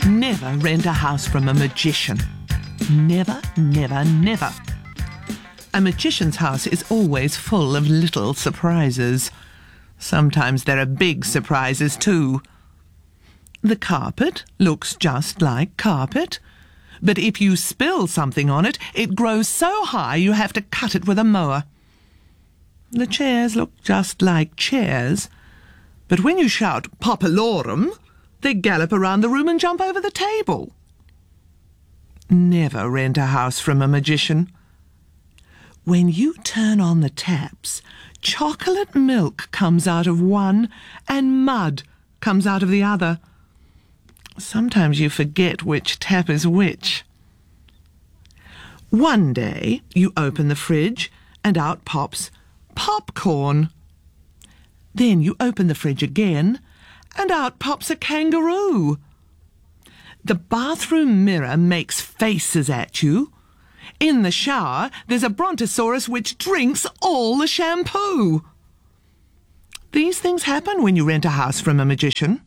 Never rent a house from a magician. Never, never, never. A magician's house is always full of little surprises. Sometimes there are big surprises too. The carpet looks just like carpet, but if you spill something on it, it grows so high you have to cut it with a mower. The chairs look just like chairs, but when you shout "Popalorum," they gallop around the room and jump over the table. Never rent a house from a magician. When you turn on the taps, chocolate milk comes out of one and mud comes out of the other. Sometimes you forget which tap is which. One day you open the fridge and out pops popcorn. Then you open the fridge again and out pops a kangaroo. The bathroom mirror makes faces at you. In the shower there's a brontosaurus which drinks all the shampoo. These things happen when you rent a house from a magician.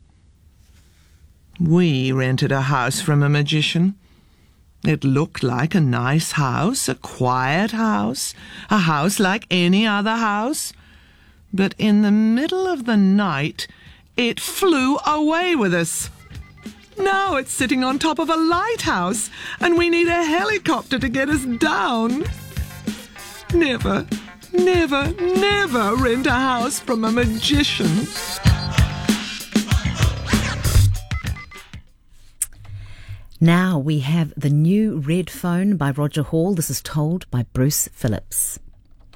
We rented a house from a magician. It looked like a nice house, a quiet house, a house like any other house. But in the middle of the night, it flew away with us. Now it's sitting on top of a lighthouse, and we need a helicopter to get us down. Never, never, never rent a house from a magician. Now we have The New Red Phone by Roger Hall. This is told by Bruce Phillips.